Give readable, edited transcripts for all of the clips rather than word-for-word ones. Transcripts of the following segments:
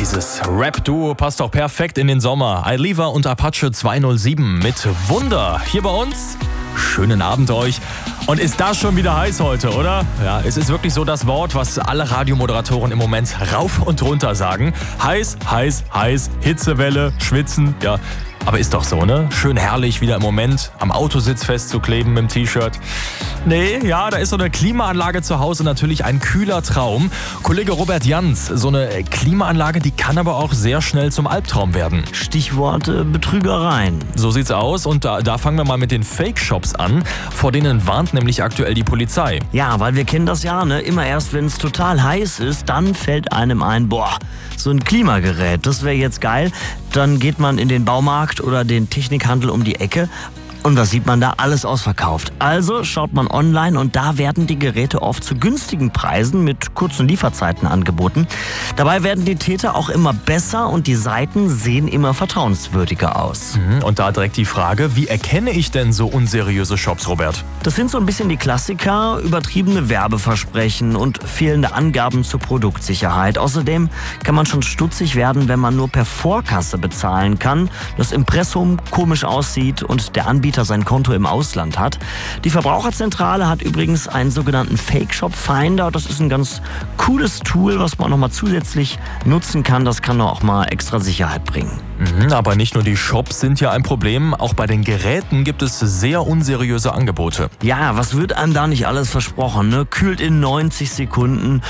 Dieses Rap-Duo passt auch perfekt in den Sommer. Aliva und Apache 207 mit Wunder. Hier bei uns. Schönen Abend euch. Und ist das schon wieder heiß heute, oder? Ja, es ist wirklich so das Wort, was alle Radiomoderatoren im Moment rauf und runter sagen. Heiß, heiß, heiß, Hitzewelle, schwitzen, ja. Aber ist doch so, ne? Schön herrlich wieder im Moment am Autositz festzukleben mit dem T-Shirt. Nee, ja, da ist so eine Klimaanlage zu Hause natürlich ein kühler Traum. Kollege Robert Jans, so eine Klimaanlage, die kann aber auch sehr schnell zum Albtraum werden. Stichwort Betrügereien. So sieht's aus und da fangen wir mal mit den Fake-Shops an. Vor denen warnt nämlich aktuell die Polizei. Ja, weil wir kennen das ja, ne? Immer erst, wenn es total heiß ist, dann fällt einem ein, so ein Klimagerät, das wäre jetzt geil. Dann geht man in den Baumarkt oder den Technikhandel um die Ecke. Und was sieht man da? Alles ausverkauft. Also schaut man online und da werden die Geräte oft zu günstigen Preisen mit kurzen Lieferzeiten angeboten. Dabei werden die Täter auch immer besser und die Seiten sehen immer vertrauenswürdiger aus. Und da direkt die Frage, wie erkenne ich denn so unseriöse Shops, Robert? Das sind so ein bisschen die Klassiker, übertriebene Werbeversprechen und fehlende Angaben zur Produktsicherheit. Außerdem kann man schon stutzig werden, wenn man nur per Vorkasse bezahlen kann, das Impressum komisch aussieht und der Anbieter sein Konto im Ausland hat. Die Verbraucherzentrale hat übrigens einen sogenannten Fake-Shop-Finder. Das ist ein ganz cooles Tool, was man nochmal zusätzlich nutzen kann. Das kann auch mal extra Sicherheit bringen. Aber nicht nur die Shops sind ja ein Problem. Auch bei den Geräten gibt es sehr unseriöse Angebote. Ja, was wird einem da nicht alles versprochen, ne? Kühlt in 90 Sekunden,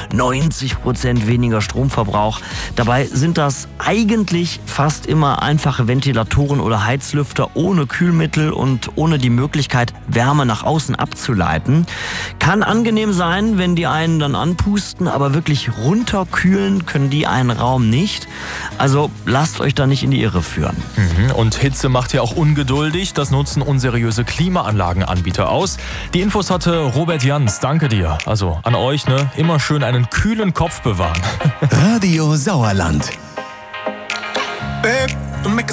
90% weniger Stromverbrauch. Dabei sind das eigentlich fast immer einfache Ventilatoren oder Heizlüfter ohne Kühlmittel und ohne die Möglichkeit, Wärme nach außen abzuleiten. Kann angenehm sein, wenn die einen dann anpusten, aber wirklich runterkühlen können die einen Raum nicht. Also lasst euch da nicht in die Irre führen. Und Hitze macht ja auch ungeduldig. Das nutzen unseriöse Klimaanlagenanbieter aus. Die Infos hatte Robert Jans. Danke dir. Also an euch, ne? Immer schön einen kühlen Kopf bewahren. Radio Sauerland.